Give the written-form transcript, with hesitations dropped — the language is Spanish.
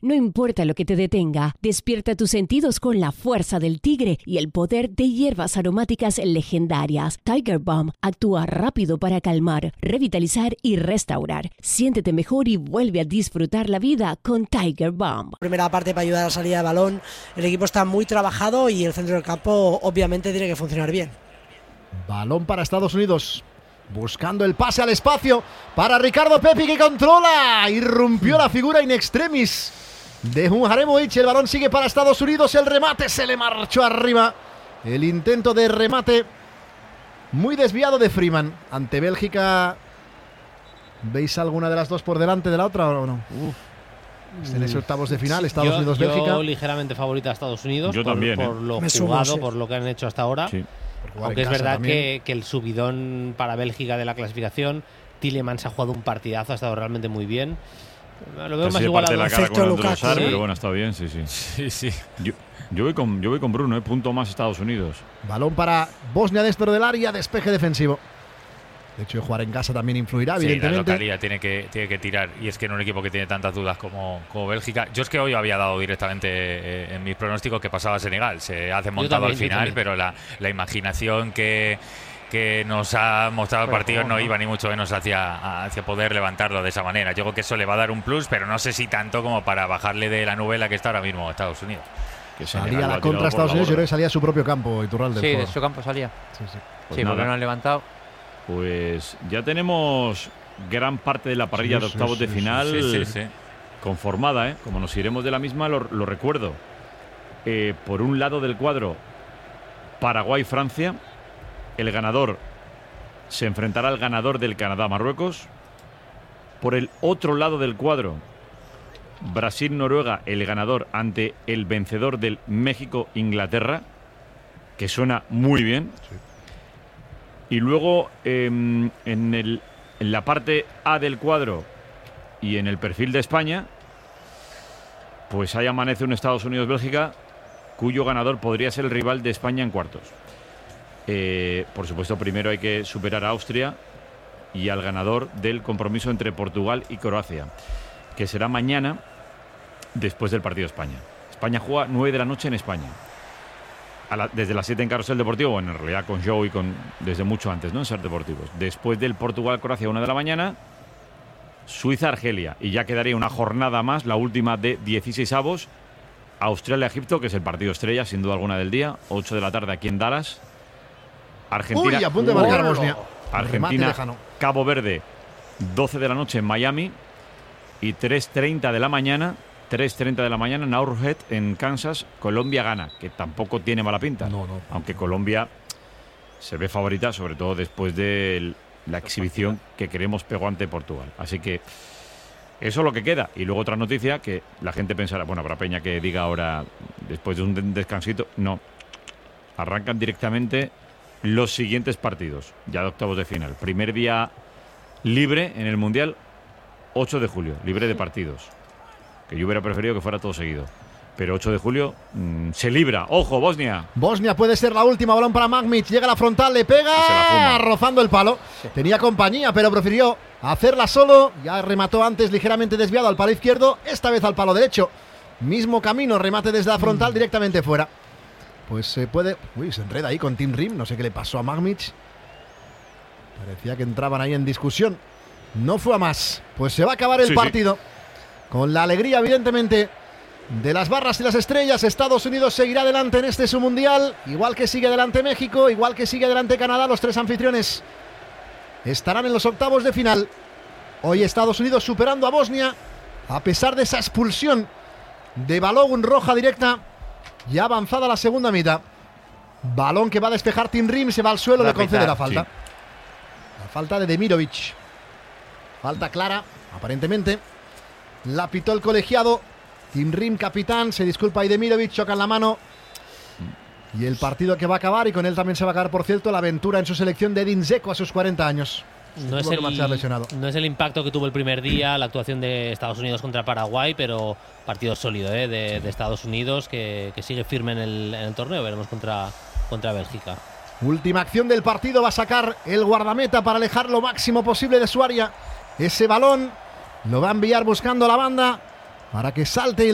No importa lo que te detenga, despierta tus sentidos con la fuerza del tigre y el poder de hierbas aromáticas legendarias. Tiger Balm actúa rápido para calmar, revitalizar y restaurar. Siéntete mejor y vuelve a disfrutar la vida con Tiger Balm. Primera parte para ayudar a la salida de balón. El equipo está muy trabajado y el centro del campo obviamente tiene que funcionar bien. Balón para Estados Unidos. Buscando el pase al espacio para Ricardo Pepi, que controla. Irrumpió la figura in extremis de Ujaremovic. El balón sigue para Estados Unidos. El remate se le marchó arriba. El intento de remate muy desviado de Freeman. Ante Bélgica, ¿veis alguna de las dos por delante de la otra o no? En esos octavos de final, Estados Unidos-Bélgica. Yo ligeramente favorita a Estados Unidos. Yo también, por lo jugado, por lo que han hecho hasta ahora. Sí. Aunque es verdad que el subidón para Bélgica de la clasificación, Tielemans ha jugado un partidazo, ha estado realmente muy bien. Lo veo más igual a efecto Lukaku, ¿sí? Pero bueno, está bien, sí. Yo voy con Bruno, punto más Estados Unidos. Balón para Bosnia dentro del área, despeje defensivo. De hecho, jugar en casa también influirá, evidentemente. La localidad tiene que tirar. Y es que en un equipo que tiene tantas dudas como Bélgica. Yo es que hoy había dado directamente en mis pronósticos que pasaba a Senegal. Se hace montado al final, pero la imaginación que nos ha mostrado el partido no iba ni mucho menos hacia poder levantarlo de esa manera. Yo creo que eso le va a dar un plus, pero no sé si tanto como para bajarle de la nube en la que está ahora mismo Estados Unidos. Que salía la contra Estados Unidos, yo creo que salía a su propio campo, Iturralde. Sí, de su campo salía. Sí. Pues porque no han levantado. Pues ya tenemos gran parte de la parrilla de octavos de final conformada, Como nos iremos de la misma, lo recuerdo. Por un lado del cuadro, Paraguay-Francia. El ganador se enfrentará al ganador del Canadá-Marruecos. Por el otro lado del cuadro, Brasil-Noruega, el ganador ante el vencedor del México-Inglaterra, que suena muy bien. Sí. Y luego en la parte A del cuadro y en el perfil de España, pues ahí amanece un Estados Unidos-Bélgica, cuyo ganador podría ser el rival de España en cuartos. Por supuesto, primero hay que superar a Austria y al ganador del compromiso entre Portugal y Croacia, que será mañana después del partido de España. España juega 9 de la noche en España. Desde las 7 en Carrusel Deportivo, bueno, en realidad con show y desde mucho antes, ¿no? En Ser Deportivos. Después del Portugal-Croacia, 1 de la mañana, Suiza-Argelia. Y ya quedaría una jornada más, la última de 16avos. Australia-Egipto, que es el partido estrella, sin duda alguna, del día. 8 de la tarde aquí en Dallas. Argentina. Uy, a punto de marcar Bosnia. Argentina, Cabo Verde, 12 de la noche en Miami. Y 3:30 de la mañana en Arrowhead, en Kansas, Colombia-Ghana, que tampoco tiene mala pinta. No. Aunque Colombia se ve favorita, sobre todo después de la exhibición que creemos pegó ante Portugal. Así que eso es lo que queda. Y luego otra noticia que la gente pensará, bueno, habrá peña que diga ahora, después de un descansito, no. Arrancan directamente los siguientes partidos, ya de octavos de final. Primer día libre en el Mundial, 8 de julio, libre de partidos. Que yo hubiera preferido que fuera todo seguido. Pero 8 de julio se libra. ¡Ojo, Bosnia! Bosnia puede ser la última. Balón para Magmic. Llega a la frontal, le pega, rozando el palo. Sí. Tenía compañía, pero prefirió hacerla solo. Ya remató antes ligeramente desviado al palo izquierdo. Esta vez al palo derecho. Mismo camino, remate desde la frontal directamente fuera. Pues se puede... Uy, se enreda ahí con Tim Rim. No sé qué le pasó a Magmic. Parecía que entraban ahí en discusión. No fue a más. Pues se va a acabar el partido. Con la alegría, evidentemente, de las barras y las estrellas. Estados Unidos seguirá adelante en este su mundial. Igual que sigue adelante México, igual que sigue adelante Canadá. Los 3 anfitriones estarán en los octavos de final. Hoy Estados Unidos superando a Bosnia, a pesar de esa expulsión de Balogun, roja directa, ya avanzada la segunda mitad. Balón que va a despejar Tim Rim, se va al suelo, le concede la falta. La falta de Demirovic. Falta clara, aparentemente. La pitó el colegiado. Tim Rim, capitán, se disculpa Demirovic, choca en la mano. Y el partido que va a acabar, y con él también se va a acabar, por cierto, la aventura en su selección de Edin Dzeko a sus 40 años. No es el impacto que tuvo el primer día la actuación de Estados Unidos contra Paraguay, pero partido sólido de Estados Unidos que sigue firme en el torneo. Veremos contra Bélgica. Última acción del partido, va a sacar el guardameta para alejar lo máximo posible de su área ese balón. Lo va a enviar buscando la banda para que salte y